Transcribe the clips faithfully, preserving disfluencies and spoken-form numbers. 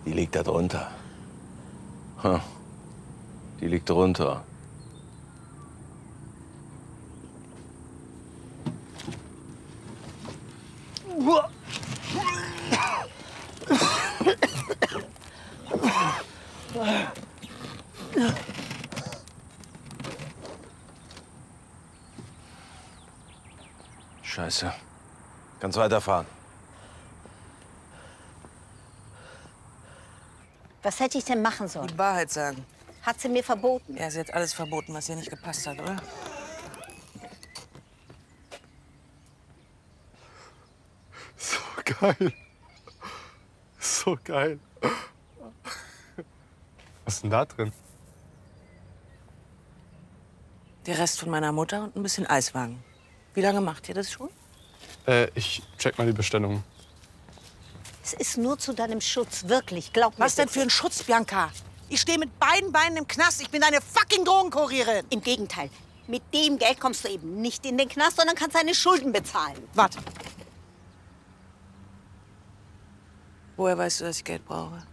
Die liegt da drunter. Hm. Die liegt drunter. Scheiße. Kannst weiterfahren. Was hätte ich denn machen sollen? Die Wahrheit sagen. Hat sie mir verboten? Ja, sie hat alles verboten, was ihr nicht gepasst hat, oder? So geil. So geil. Was ist denn da drin? Der Rest von meiner Mutter und ein bisschen Eiswagen. Wie lange macht ihr das schon? Äh, ich check mal die Bestellung. Es ist nur zu deinem Schutz, wirklich, glaub mir. Was denn für ein Schutz, Bianca? Ich stehe mit beiden Beinen im Knast. Ich bin eine fucking Drogenkurierin. Im Gegenteil. Mit dem Geld kommst du eben nicht in den Knast, sondern kannst deine Schulden bezahlen. Warte. Woher weißt du, dass ich Geld brauche?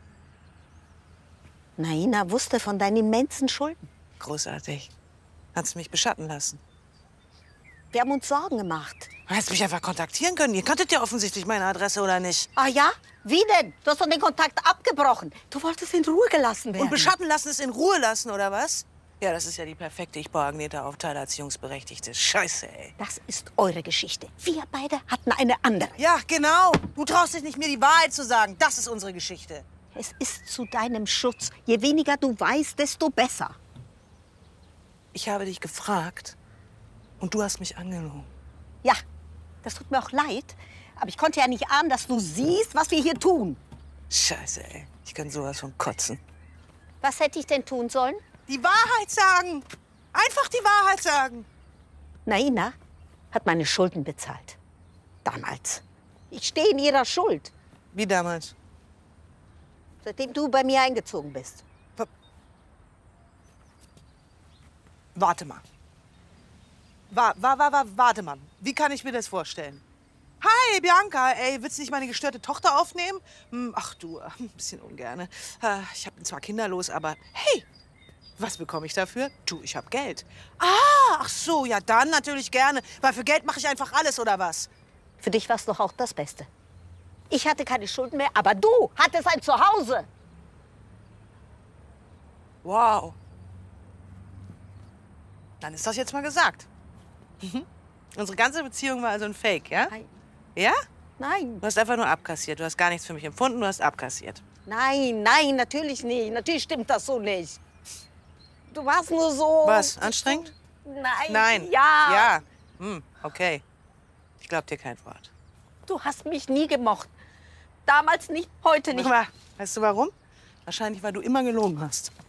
Naina wusste von deinen immensen Schulden. Großartig. Kannst du mich beschatten lassen? Wir haben uns Sorgen gemacht. Du hättest mich einfach kontaktieren können. Ihr kanntet ja offensichtlich meine Adresse, oder nicht? Ah ja? Wie denn? Du hast doch den Kontakt abgebrochen. Du wolltest in Ruhe gelassen werden. Und beschatten lassen ist in Ruhe lassen, oder was? Ja, das ist ja die perfekte Ich baue Agneta Aufteile als Jungsberechtigte. Scheiße, ey. Das ist eure Geschichte. Wir beide hatten eine andere. Ja, genau. Du traust dich nicht, mir die Wahrheit zu sagen. Das ist unsere Geschichte. Es ist zu deinem Schutz. Je weniger du weißt, desto besser. Ich habe dich gefragt und du hast mich angelogen. Ja, das tut mir auch leid. Aber ich konnte ja nicht ahnen, dass du siehst, was wir hier tun. Scheiße, ey. Ich kann sowas von kotzen. Was hätte ich denn tun sollen? Die Wahrheit sagen. Einfach die Wahrheit sagen. Naina hat meine Schulden bezahlt. Damals. Ich stehe in ihrer Schuld. Wie damals? Seitdem du bei mir eingezogen bist. Warte mal. Wa wa wa wa warte mal. Wie kann ich mir das vorstellen? Hi, Bianca. Ey, willst du nicht meine gestörte Tochter aufnehmen? Hm, ach du, ein bisschen ungerne. Äh, Ich habe zwar kinderlos, aber hey, was bekomme ich dafür? Du, ich habe Geld. Ah, ach so, ja dann natürlich gerne. Weil für Geld mache ich einfach alles, oder was? Für dich war es doch auch das Beste. Ich hatte keine Schulden mehr, aber du hattest ein Zuhause. Wow. Dann ist das jetzt mal gesagt. Mhm. Unsere ganze Beziehung war also ein Fake, ja? Nein. Ja? Nein. Du hast einfach nur abkassiert. Du hast gar nichts für mich empfunden, du hast abkassiert. Nein, nein, natürlich nicht. Natürlich stimmt das so nicht. Du warst nur so... Was, anstrengend? Nein. Nein. Ja. Ja. Hm, okay. Ich glaub dir kein Wort. Du hast mich nie gemocht. Damals nicht, heute nicht. Aber weißt du warum? Wahrscheinlich, weil du immer gelogen hast.